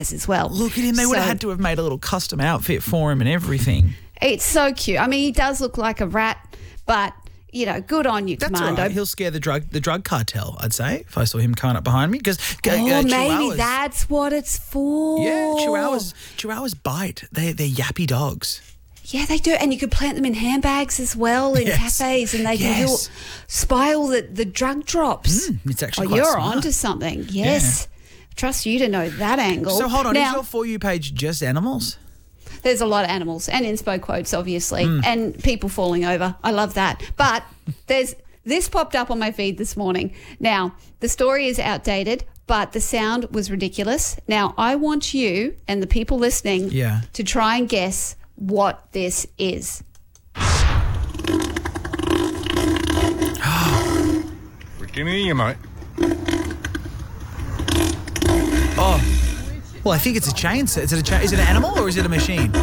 as well. Look at him. They would have had to have made a little custom outfit for him and everything. It's so cute. I mean, he does look like a rat, but, you know, good on you, That's Commando. all right. He'll scare the drug cartel, I'd say, if I saw him coming up behind me. Because maybe that's what it's for. Yeah, Chihuahuas bite. They're yappy dogs. Yeah, they do. And you could plant them in handbags as well in cafes, and they can spy all the drug drops. It's actually quite you're smart. onto something. Yes. Yeah. Trust you to know that angle. So hold on, now, is your For You page just animals? There's a lot of animals and inspo quotes, obviously, and people falling over. I love that. But this popped up on my feed this morning. Now, the story is outdated, but the sound was ridiculous. Now, I want you and the people listening to try and guess what this is. Give me your mate. Oh, well, I think it's a chainsaw. Is it an animal or is it a machine?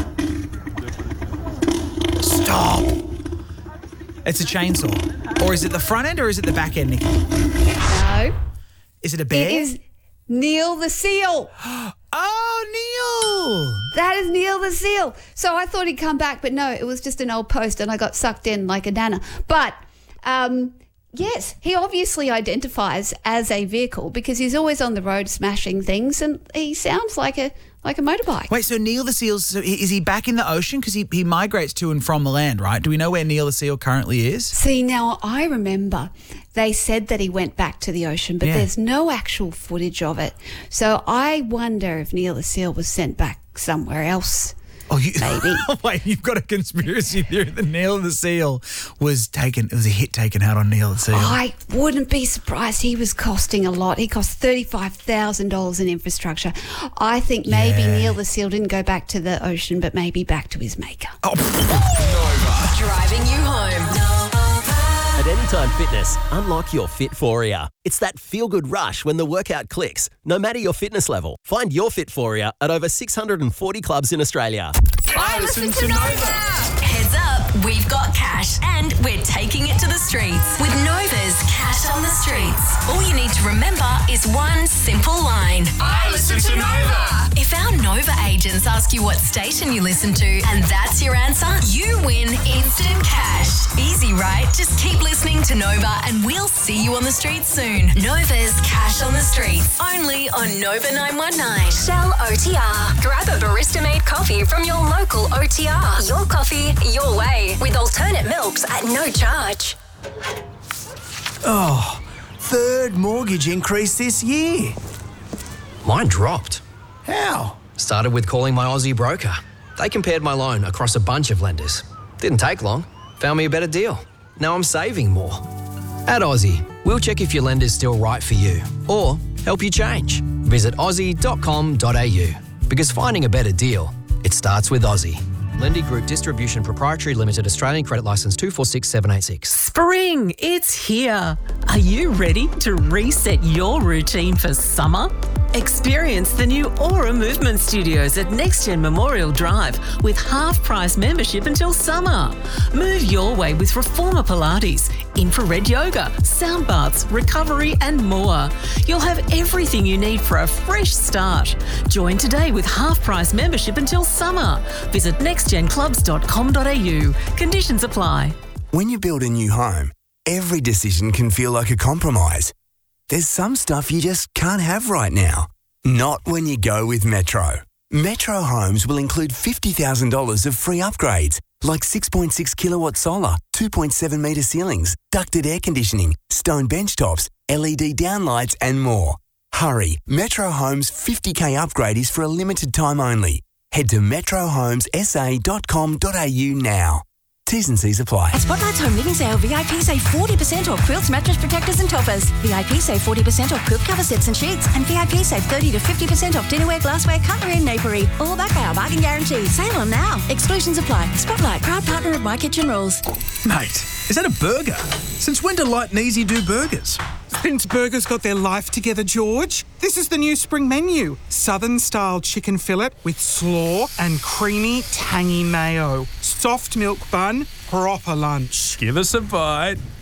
Stop. It's a chainsaw. Or is it the front end or is it the back end, Nikki? No. Is it a bear? It is Neil the Seal. Oh, Neil. That is Neil the Seal. So I thought he'd come back, but no, it was just an old post and I got sucked in like a nana. But yes, he obviously identifies as a vehicle because he's always on the road smashing things and he sounds like a motorbike. Wait, so Neil the Seal, is he back in the ocean? Because he migrates to and from the land, right? Do we know where Neil the Seal currently is? See, now I remember they said that he went back to the ocean, but there's no actual footage of it. So I wonder if Neil the Seal was sent back somewhere else. Oh, maybe. Wait, you've got a conspiracy theory that Neil the Seal was taken. It was a hit taken out on Neil the Seal. I wouldn't be surprised. He was costing a lot. He cost $35,000 in infrastructure. I think maybe Neil the Seal didn't go back to the ocean, but maybe back to his maker. Oh. Nova. Driving you home. At Anytime Fitness, unlock your Fitforia. It's that feel-good rush when the workout clicks, no matter your fitness level. Find your Fitforia at over 640 clubs in Australia. I listen to Nova. Heads up, we've got cash and we're taking it to the streets with Nova's Cash on the Streets. All you need to remember is one simple line. I listen to Nova. If our Nova agents ask you what station you listen to and that's your answer, you win instant cash. Easy, right? Just keep listening to Nova and we'll see you on the streets soon. Nova's Cash on the Streets, only on Nova 919. Shell OTR. Grab a barista-made coffee from your local OTR. Your coffee, your way, with alternate milks at no charge. Oh, third mortgage increase this year. Mine dropped. How? Started with calling my Aussie broker. They compared my loan across a bunch of lenders. Didn't take long. Found me a better deal. Now I'm saving more. At Aussie, we'll check if your lender's still right for you or help you change. Visit aussie.com.au because finding a better deal, it starts with Aussie. Lendy Group Distribution Proprietary Limited, Australian Credit Licence 246786. Spring, it's here. Are you ready to reset your routine for summer? Experience the new Aura Movement Studios at NextGen Memorial Drive with half-price membership until summer. Move your way with Reformer Pilates, infrared yoga, sound baths, recovery and more. You'll have everything you need for a fresh start. Join today with half-price membership until summer. Visit nextgenclubs.com.au. Conditions apply. When you build a new home, every decision can feel like a compromise. There's some stuff you just can't have right now. Not when you go with Metro. Metro Homes will include $50,000 of free upgrades, like 6.6 kilowatt solar, 2.7 metre ceilings, ducted air conditioning, stone bench tops, LED downlights and more. Hurry, Metro Homes 50k upgrade is for a limited time only. Head to metrohomesa.com.au now. T's and C's apply. At Spotlight's Home Living Sale, VIP save 40% off quilts, mattress protectors and toppers. VIP save 40% off quilt cover sets and sheets. And VIP save 30 to 50% off dinnerware, glassware, cutlery and napery. All backed by our bargain guarantee. Sale on now. Exclusions apply. Spotlight, proud partner of My Kitchen Rules. Mate, is that a burger? Since when do Light and Easy do burgers? Since burgers got their life together, George. This is the new spring menu. Southern-style chicken fillet with slaw and creamy, tangy mayo. Soft milk bun, proper lunch. Give us a bite.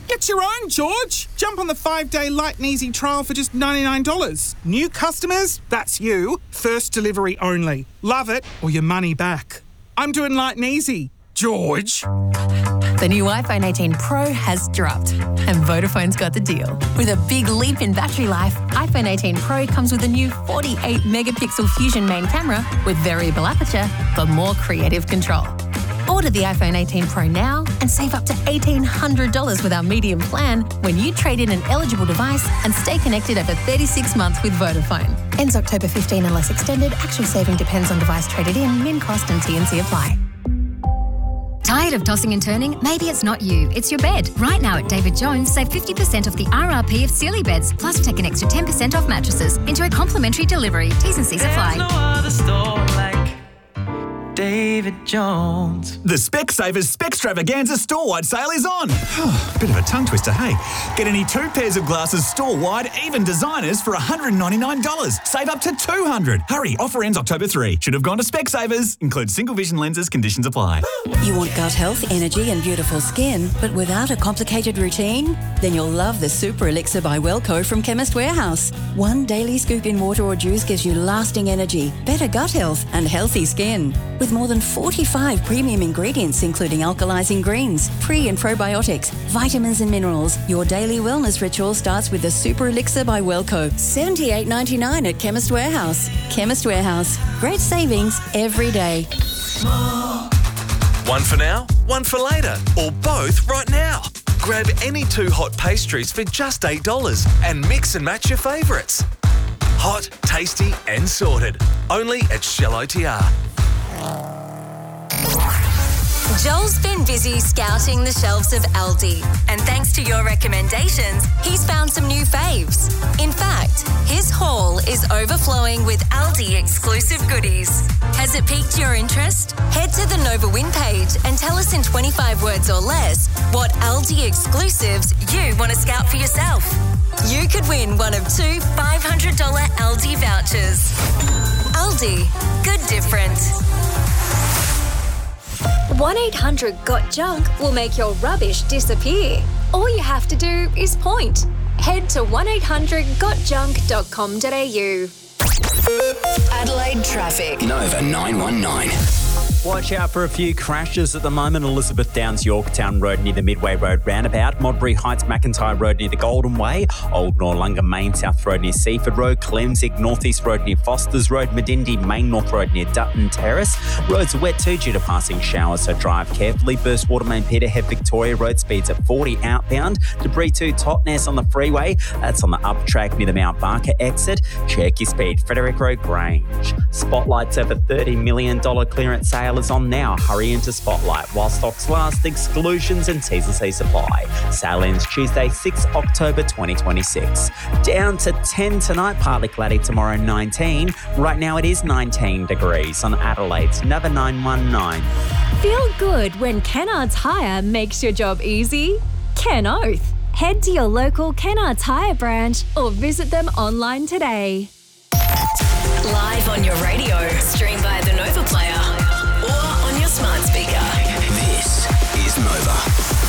Get your own, George. Jump on the 5-day light and easy trial for just $99. New customers, that's you. First delivery only. Love it or your money back. I'm doing light and easy. George. The new iPhone 18 Pro has dropped, and Vodafone's got the deal. With a big leap in battery life, iPhone 18 Pro comes with a new 48-megapixel Fusion main camera with variable aperture for more creative control. Order the iPhone 18 Pro now and save up to $1,800 with our medium plan when you trade in an eligible device and stay connected over 36 months with Vodafone. Ends October 15 unless extended. Actual saving depends on device traded in. Min cost and T&C apply. Tired of tossing and turning? Maybe it's not you, it's your bed. Right now at David Jones, save 50% off the RRP of Sealy beds, plus take an extra 10% off mattresses. Enjoy complimentary delivery. T's and C's apply. There's no other store like David Jones. The Specsavers Specstravaganza store-wide sale is on. Bit of a tongue twister, hey? Get any 2 pairs of glasses store-wide, even designers, for $199. Save up to $200. Hurry, offer ends October 3. Should have gone to Specsavers. Includes single vision lenses, conditions apply. You want gut health, energy and beautiful skin, but without a complicated routine? Then you'll love the Super Elixir by Wellco from Chemist Warehouse. 1 daily scoop in water or juice gives you lasting energy, better gut health and healthy skin. With more than 45 premium ingredients, including alkalizing greens, pre- and probiotics, vitamins and minerals, your daily wellness ritual starts with the Super Elixir by Wellco. $78.99 at Chemist Warehouse. Chemist Warehouse. Great savings every day. One for now, one for later, or both right now. Grab any 2 hot pastries for just $8 and mix and match your favourites. Hot, tasty and sorted. Only at Shell OTR. Joel's been busy scouting the shelves of Aldi, and thanks to your recommendations, he's found some new faves. In fact, his haul is overflowing with Aldi exclusive goodies. Has it piqued your interest? Head to the Nova Win page and tell us in 25 words or less what Aldi exclusives you want to scout for yourself. You could win one of 2 $500 Aldi vouchers. Aldi, good different. 1-800-GOT-JUNK will make your rubbish disappear. All you have to do is point. Head to 1-800-GOT-JUNK.com.au. Adelaide traffic. Nova 919. Watch out for a few crashes at the moment. Elizabeth Downs, Yorktown Road near the Midway Road roundabout. Modbury Heights, McIntyre Road near the Golden Way. Old Norlunga Main South Road near Seaford Road. Clemsick North East Road near Fosters Road. Medindi Main North Road near Dutton Terrace. Roads are wet too due to passing showers, so drive carefully. Burstwater Main Peterhead Victoria Road speeds at 40 outbound. Debris 2 Totnes on the freeway. That's on the up track near the Mount Barker exit. Check your speed. Frederick Road Grange. Spotlight's over $30 million clearance sale is on now. Hurry into Spotlight while stocks last. Exclusions and T's and C's apply. Sale ends Tuesday, 6 October 2026. Down to 10 tonight, partly cloudy tomorrow, 19. Right now it is 19 degrees on Adelaide's Nova 919. Feel good when Kennards Hire makes your job easy. Ken Oath. Head to your local Kennards Hire branch or visit them online today. Live on your radio, stream via the Nova Player, or on your smart speaker. This is Nova.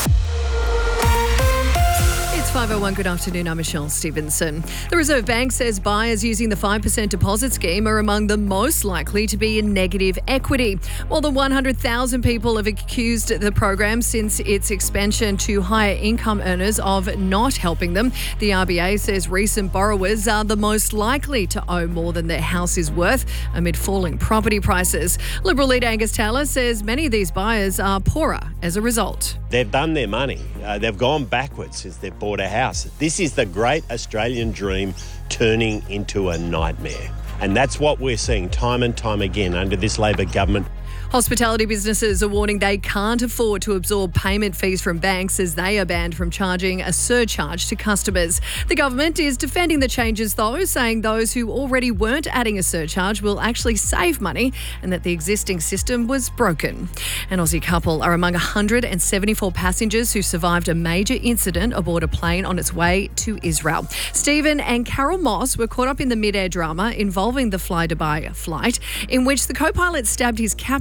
It's 5:01. Good afternoon. I'm Michelle Stevenson. The Reserve Bank says buyers using the 5% deposit scheme are among the most likely to be in negative equity. More than 100,000 people have accused the program since its expansion to higher income earners of not helping them. The RBA says recent borrowers are the most likely to owe more than their house is worth amid falling property prices. Liberal leader Angus Taylor says many of these buyers are poorer as a result. They've done their money. They've gone backwards since they've bought a house. This is the great Australian dream turning into a nightmare. And that's what we're seeing time and time again under this Labor government. Hospitality businesses are warning they can't afford to absorb payment fees from banks as they are banned from charging a surcharge to customers. The government is defending the changes though, saying those who already weren't adding a surcharge will actually save money and that the existing system was broken. An Aussie couple are among 174 passengers who survived a major incident aboard a plane on its way to Israel. Stephen and Carol Moss were caught up in the mid-air drama involving the Fly Dubai flight, in which the co-pilot stabbed his captain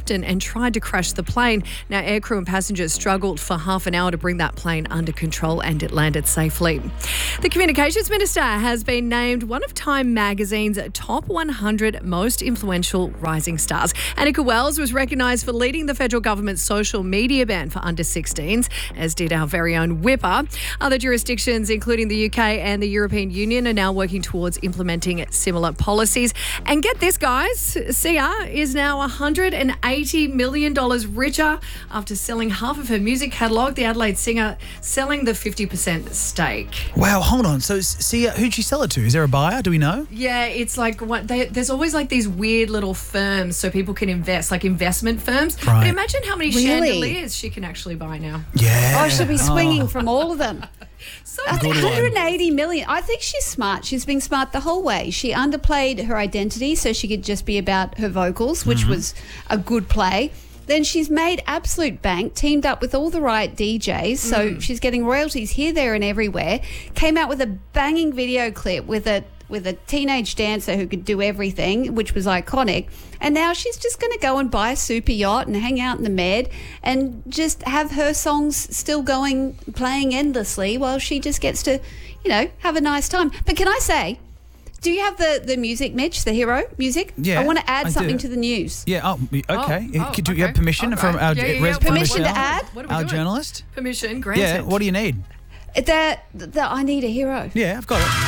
captain and tried to crash the plane. Now, aircrew and passengers struggled for half an hour to bring that plane under control and it landed safely. The Communications Minister has been named one of Time magazine's top 100 most influential rising stars. Annika Wells was recognised for leading the federal government's social media ban for under 16s, as did our very own Whipper. Other jurisdictions, including the UK and the European Union, are now working towards implementing similar policies. And get this, guys, Sia is now $180 million richer after selling half of her music catalogue. The Adelaide singer selling the 50% stake. Wow, hold on. So, Sia, who'd she sell it to? Is there a buyer? Do we know? Yeah, it's like there's always like these weird little firms so people can invest, like investment firms. Right. But imagine how many Really? chandeliers she can actually buy now. Yeah. Oh, she'll be swinging from all of them. So I think 180 million. I think she's smart. She's been smart the whole way. She underplayed her identity so she could just be about her vocals, which was a good play. Then she's made absolute bank, teamed up with all the right DJs, so she's getting royalties here, there and everywhere. Came out with a banging video clip with a teenage dancer who could do everything, which was iconic. And now she's just going to go and buy a super yacht and hang out in the Med and just have her songs still playing endlessly while she just gets to, have a nice time. But can I say, do you have the music, Mitch, the hero music? Yeah, I want to add I something do. to the news. Yeah, okay. Oh, Do you have permission from our Permission to add? our journalist? Permission, granted. Yeah, what do you need? I need a hero. Yeah, I've got it.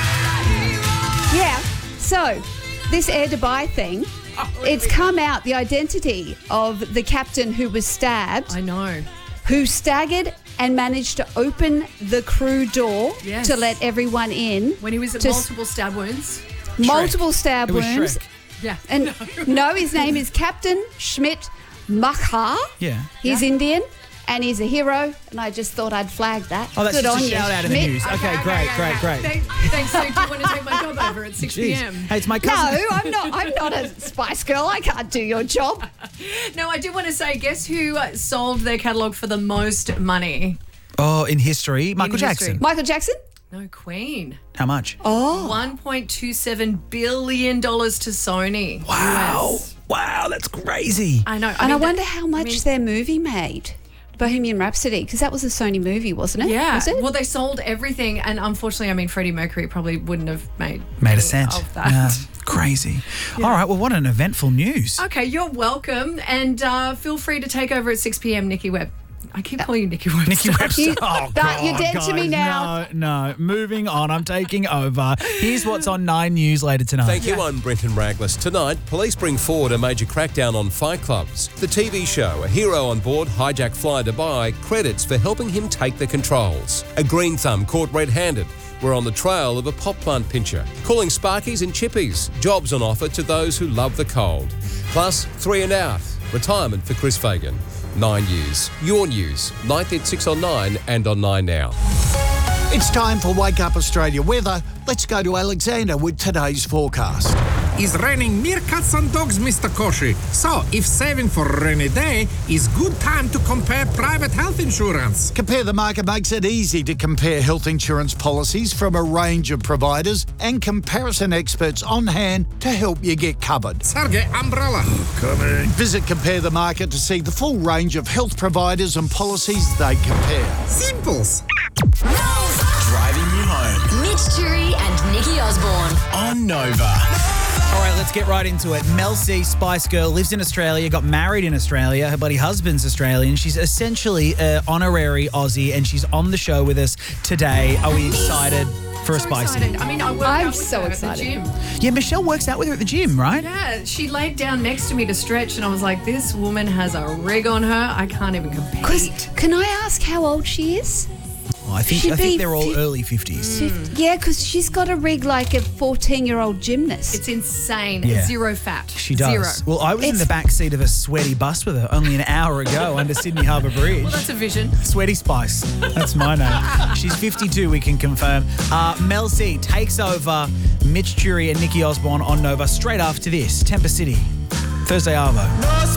Yeah. So, this Air Dubai thing, it's come out, the identity of the captain who was stabbed. I know. Who staggered and managed to open the crew door Yes. to let everyone in. When he was at To- multiple stab wounds. Multiple stab It was wounds. Shrek. Yeah. And no, his name is Captain Schmidt Makhar. Yeah. He's Indian. And he's a hero, and I just thought I'd flag that. Oh, that's Good just on a you, shout out in the Schmidt. news. Okay, great. Thanks, Sue. Do you want to take my job over at 6 Jeez. p.m.? Hey, it's my cousin. No, I'm not a Spice Girl. I can't do your job. No, I do want to say, guess who sold their catalogue for the most money? Oh, in history, Michael Jackson. Michael Jackson? No, Queen. How much? Oh. $1.27 billion to Sony. Wow. US. Wow, that's crazy. I know. And I wonder how much their movie made. Bohemian Rhapsody, because that was a Sony movie, wasn't it? Yeah. Was it? Well, they sold everything, and unfortunately, Freddie Mercury probably wouldn't have made a cent. of that. Yeah, crazy. Yeah. All right, well, what an eventful news. Okay, you're welcome, and feel free to take over at 6 p.m, Nikki Webb. I keep calling you Nikki Webster. Nikki Webster. Oh, God, you're dead to me guys, now. No. Moving on. I'm taking over. Here's what's on 9 News later tonight. Thank you, I'm Brenton Raglas. Tonight, police bring forward a major crackdown on fight clubs. The TV show, A Hero on Board, Hijack Fly Dubai, credits for helping him take the controls. A green thumb caught red-handed. We're on the trail of a pot plant pincher. Calling Sparkies and Chippies. Jobs on offer to those who love the cold. Plus, 3 and out. Retirement for Chris Fagan. 9 News. Your news. 9th at 6 on 9 and on 9 Now. It's time for Wake Up Australia weather. Let's go to Alexander with today's forecast. It's raining meerkats and dogs, Mr. Koshi. So, if saving for a rainy day is good time to compare private health insurance. Compare the Market makes it easy to compare health insurance policies from a range of providers and comparison experts on hand to help you get covered. Sergey, umbrella. Coming. Visit Compare the Market to see the full range of health providers and policies they compare. Simples. Driving you home. Mitch Jury and Nikki Osborne. On Nova. All right, let's get right into it. Mel C, Spice Girl, lives in Australia, got married in Australia. Her bloody husband's Australian. She's essentially an honorary Aussie, and she's on the show with us today. Are we excited for a Spicy? Excited. I mean, I worked out with her at the gym. Yeah, Michelle works out with her at the gym, right? Yeah, she laid down next to me to stretch, and I was like, this woman has a rig on her. I can't even compete. Can I ask how old she is? Oh, I think they're all early 50s. Yeah, because she's got a rig like a 14-year-old gymnast. It's insane. Yeah. Zero fat. She does. Zero. Well, I was in the back seat of a sweaty bus with her only an hour ago under Sydney Harbour Bridge. Well, that's a vision. Sweaty Spice. That's my name. She's 52, we can confirm. Mel C takes over Mitch Jury and Nikki Osborne on Nova straight after this. Temper City. Thursday Arvo.